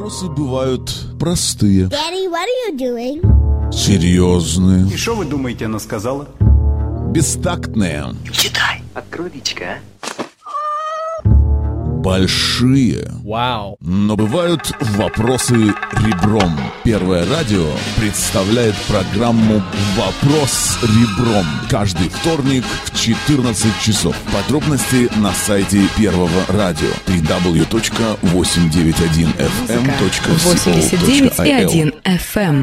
Вопросы бывают простые. Daddy, what are you doing? Серьезные. И что вы думаете, она сказала? Бестактные. Читай. Открой личико, а? Большие. Вау. Но бывают вопросы ребром. Первое радио представляет программу «Вопрос ребром» каждый вторник в 14 часов. Подробности на сайте Первого радио www.891fm.co.il. 89,1 FM.